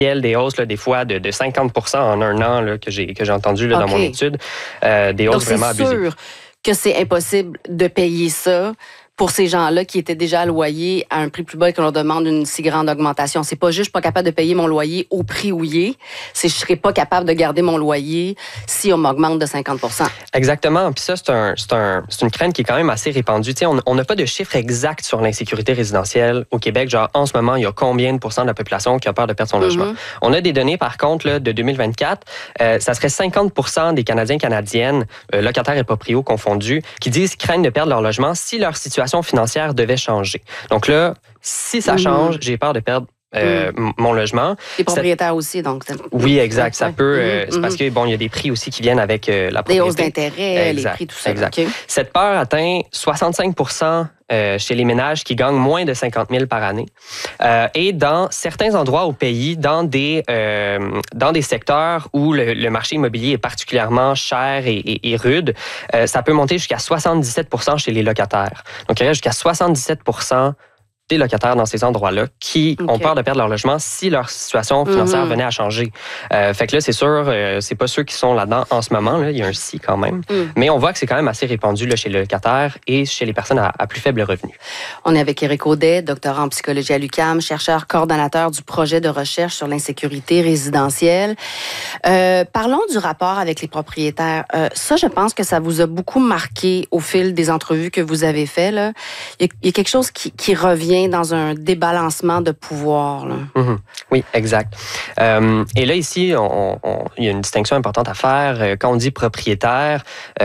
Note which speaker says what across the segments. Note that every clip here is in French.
Speaker 1: des hausses là, des fois de 50% en un an là, que j'ai entendu là, dans mon étude. Des hausses vraiment abusives.
Speaker 2: Donc, c'est sûr que c'est impossible de payer ça pour ces gens-là qui étaient déjà à loyer à un prix plus bas et qu'on leur demande une si grande augmentation. C'est pas juste je suis pas capable de payer mon loyer au prix où il est, c'est je serais pas capable de garder mon loyer si on m'augmente de 50%.
Speaker 1: Exactement. Puis ça, c'est une crainte qui est quand même assez répandue. Tu sais, on n'a pas de chiffre exact sur l'insécurité résidentielle au Québec. Genre, en ce moment, il y a combien de pourcents de la population qui a peur de perdre son logement? On a des données, par contre, là, de 2024. Ça serait 50% des Canadiens et Canadiennes, locataires et proprios confondus, qui disent qu'ils craignent de perdre leur logement si leur situation financière devait changer. Donc là, si ça change, j'ai peur de perdre mon logement.
Speaker 2: Les propriétaires aussi, donc.
Speaker 1: Oui, exact. Ça peut. C'est parce que bon, il y a des prix aussi qui viennent avec la propriété.
Speaker 2: Des hausses d'intérêt, les prix, tout ça.
Speaker 1: Exact.
Speaker 2: Okay.
Speaker 1: Cette peur atteint 65% chez les ménages qui gagnent moins de 50 000 par année. Et dans certains endroits au pays, dans des secteurs où le marché immobilier est particulièrement cher et rude, ça peut monter jusqu'à 77% chez les locataires. Donc, il y aurait jusqu'à 77% des locataires dans ces endroits-là qui ont peur de perdre leur logement si leur situation financière venait à changer. Fait que là, c'est sûr, c'est pas ceux qui sont là-dedans en ce moment. Là, il y a un si quand même. Mais on voit que c'est quand même assez répandu là, chez les locataires et chez les personnes à plus faible revenu.
Speaker 2: On est avec Éric Audet, doctorant en psychologie à l'UQAM, chercheur coordonnateur du projet de recherche sur l'insécurité résidentielle. Parlons du rapport avec les propriétaires. Ça, je pense que ça vous a beaucoup marqué au fil des entrevues que vous avez faites. Là. Il y a quelque chose qui revient dans un débalancement de pouvoir. Là.
Speaker 1: Oui, exact. Et là, ici, il y a une distinction importante à faire. Quand on dit propriétaire,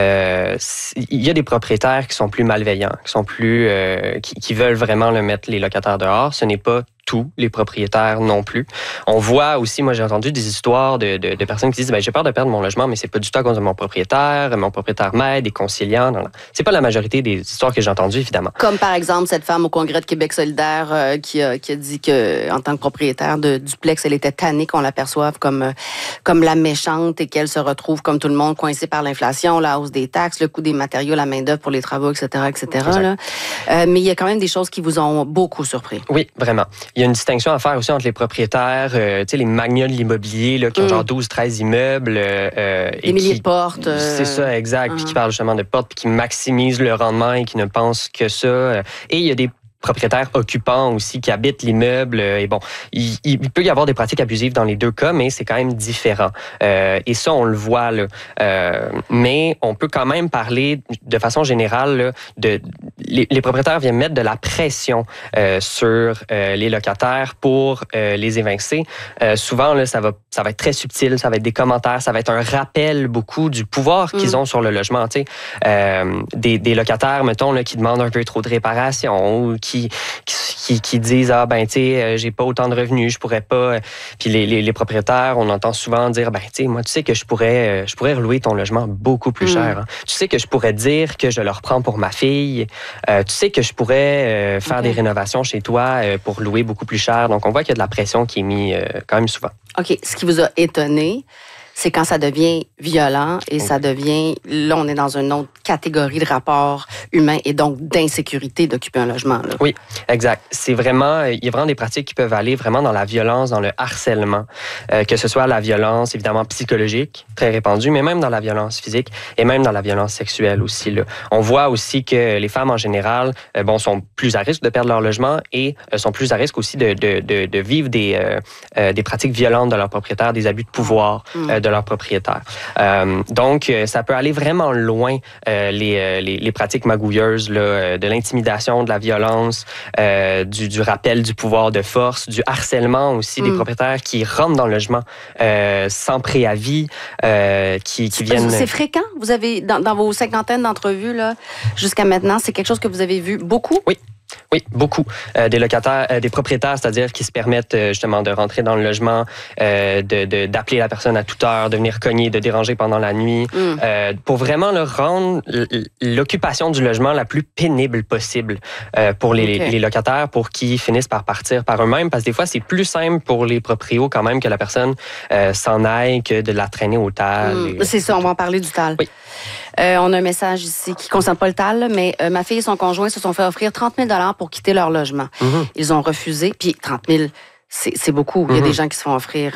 Speaker 1: il y a des propriétaires qui sont plus malveillants, qui sont plus, qui veulent vraiment mettre les locataires dehors. Ce n'est pas tous les propriétaires non plus. On voit aussi, moi j'ai entendu des histoires de personnes qui disent j'ai peur de perdre mon logement, mais c'est pas du tout à cause de mon propriétaire m'aide, des conciliants. Non. C'est pas la majorité des histoires que j'ai entendues, évidemment.
Speaker 2: Comme par exemple cette femme au Congrès de Québec solidaire qui a dit que en tant que propriétaire de duplex, elle était tannée qu'on l'aperçoive comme la méchante et qu'elle se retrouve comme tout le monde coincée par l'inflation, la hausse des taxes, le coût des matériaux, la main-d'œuvre pour les travaux, etc. Là. Mais il y a quand même des choses qui vous ont beaucoup surpris.
Speaker 1: Oui, vraiment. Il y a une distinction à faire aussi entre les propriétaires, tu sais, les magnats de l'immobilier là, qui ont genre 12, 13 immeubles.
Speaker 2: Des milliers de portes.
Speaker 1: C'est ça, exact. Puis qui parlent justement de portes, puis qui maximisent le rendement et qui ne pensent que ça. Et il y a des propriétaires occupants aussi qui habitent l'immeuble. Et bon, il peut y avoir des pratiques abusives dans les deux cas, mais c'est quand même différent. Et ça, on le voit. Là. Mais on peut quand même parler de façon générale là, les propriétaires viennent mettre de la pression sur les locataires pour les évincer. Souvent, là, ça va être très subtil, ça va être des commentaires, ça va être un rappel beaucoup du pouvoir qu'ils ont sur le logement. Tu sais, des locataires, mettons, là, qui demandent un peu trop de réparation ou qui disent tu sais, j'ai pas autant de revenus, je pourrais pas. Puis les propriétaires, on entend souvent dire tu sais, moi tu sais que je pourrais relouer ton logement beaucoup plus cher. Hein. Tu sais que je pourrais dire que je le reprends pour ma fille. Tu sais que je pourrais faire des rénovations chez toi pour louer beaucoup plus cher. Donc on voit qu'il y a de la pression qui est mise quand même souvent.
Speaker 2: OK, ce qui vous a étonné, c'est quand ça devient violent et ça devient, là, on est dans une autre catégorie de rapport humain et donc d'insécurité d'occuper un logement. Là.
Speaker 1: Oui, exact. C'est vraiment, il y a vraiment des pratiques qui peuvent aller vraiment dans la violence, dans le harcèlement, que ce soit la violence, évidemment, psychologique, très répandue, mais même dans la violence physique et même dans la violence sexuelle aussi. Là. On voit aussi que les femmes, en général, sont plus à risque de perdre leur logement et sont plus à risque aussi de vivre des pratiques violentes de leurs propriétaires, des abus de pouvoir de leurs propriétaires. Donc, ça peut aller vraiment loin, les pratiques magouilleuses, là, de l'intimidation, de la violence, du rappel du pouvoir de force, du harcèlement aussi des propriétaires qui rentrent dans le logement sans préavis, qui viennent...
Speaker 2: C'est fréquent? Vous avez, dans vos cinquantaines d'entrevues là, jusqu'à maintenant, c'est quelque chose que vous avez vu beaucoup?
Speaker 1: Oui, beaucoup. Des locataires, des propriétaires, c'est-à-dire qui se permettent justement de rentrer dans le logement, d'appeler la personne à toute heure, de venir cogner, de déranger pendant la nuit, pour vraiment rendre l'occupation du logement la plus pénible possible pour les locataires, pour qu'ils finissent par partir par eux-mêmes, parce que des fois, c'est plus simple pour les proprios quand même que la personne s'en aille que de la traîner au TAL.
Speaker 2: C'est ça, on va en parler du TAL.
Speaker 1: Oui.
Speaker 2: On a un message ici qui ne concerne pas le TAL, mais ma fille et son conjoint se sont fait offrir 30 000 $ pour quitter leur logement. Ils ont refusé, puis 30 000 c'est beaucoup. Il y a des gens qui se font offrir